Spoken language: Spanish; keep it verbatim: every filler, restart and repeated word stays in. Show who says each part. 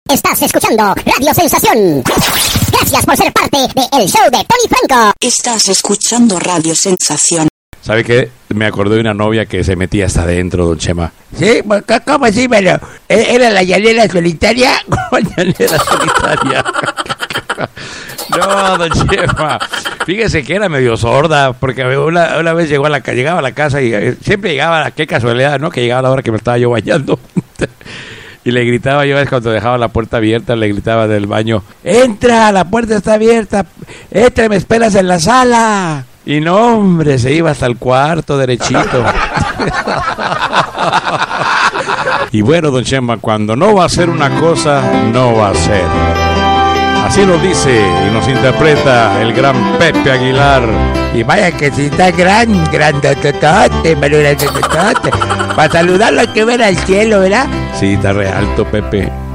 Speaker 1: Estás escuchando Radio Sensación. Gracias por ser parte del show de Tony Franco.
Speaker 2: Estás escuchando Radio Sensación.
Speaker 3: ¿Sabe qué? Me acordé de una novia que se metía hasta adentro, don Chema.
Speaker 4: ¿Sí? ¿Cómo así, bueno? ¿Era la llanera solitaria?
Speaker 3: ¿Cómo llanera solitaria? No, don Chema. Fíjese que era medio sorda, porque una, una vez llegó a la, llegaba a la casa y eh, siempre llegaba, qué casualidad, ¿no? Que llegaba a la hora que me estaba yo bañando. Y le gritaba yo, es cuando dejaba la puerta abierta, le gritaba del baño: ¡entra! La puerta está abierta. ¡Entra! Me esperas en la sala. Y no, hombre, se iba hasta el cuarto derechito. Y bueno, don Chema, cuando no va a ser una cosa, no va a ser. Así nos dice y nos interpreta el gran Pepe Aguilar.
Speaker 4: Y vaya que si está gran, grandototote, grandototote. Para saludarlo hay que ver al cielo, ¿verdad?
Speaker 3: Sí, está re alto, Pepe.